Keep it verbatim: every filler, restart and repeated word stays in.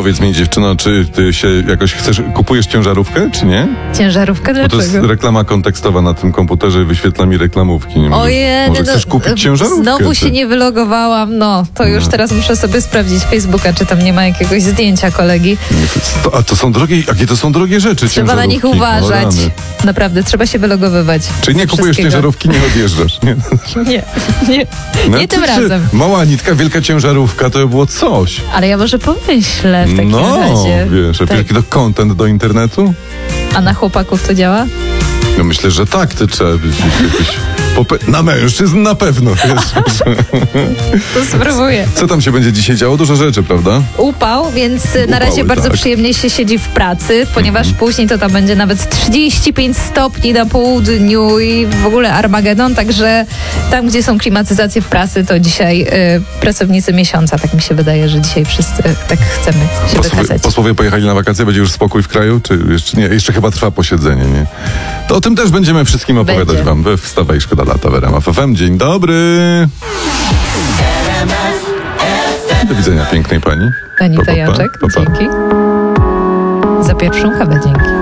Powiedz mi, dziewczyno, czy ty się jakoś chcesz, kupujesz ciężarówkę, czy nie? Ciężarówkę? Bo to jest Dlaczego? reklama kontekstowa na tym komputerze i wyświetla mi reklamówki. Nie może, Ojej, może no, chcesz kupić ciężarówkę? Znowu ty? się nie wylogowałam. No, to już No. teraz muszę sobie sprawdzić Facebooka, czy tam nie ma jakiegoś zdjęcia kolegi. To, a to są drogie, jakie to są drogie rzeczy, Trzeba na nich ciężarówki? O uważać. rany. Naprawdę, trzeba się wylogowywać. Czyli nie ze kupujesz wszystkiego. ciężarówki, nie odjeżdżasz, nie? Nie, nie, No, nie tym to czy razem. Mała Anitka, wielka ciężarówka, to by było coś. Ale ja może pomyślę w takim No, razie. wiesz, Tak. jaki to content do internetu? A na chłopaków to działa? No myślę, że tak, ty trzeba być jakoś... Popę- na mężczyzn na pewno, wiesz. To spróbuję. Co tam się będzie dzisiaj działo? Dużo rzeczy, prawda? Upał, więc na Upały, razie bardzo tak. przyjemnie się siedzi w pracy, ponieważ później to tam będzie nawet trzydzieści pięć stopni na południu i w ogóle Armagedon, także tam, gdzie są klimatyzacje w pracy, to dzisiaj y, pracownicy miesiąca, tak mi się wydaje, że dzisiaj wszyscy tak chcemy się Posłowie, wykazać. posłowie pojechali na wakacje, będzie już spokój w kraju? Czy jeszcze nie? Jeszcze chyba trwa posiedzenie, nie? To o tym też będziemy wszystkim opowiadać Będzie. wam we Wstawaj, Szkoda Lata w R M F F M. Dzień dobry! Do widzenia, pięknej pani. Anita Pa, pa, pa, Jaczek, pa, pa. dzięki. Za pierwszą kawę dzięki.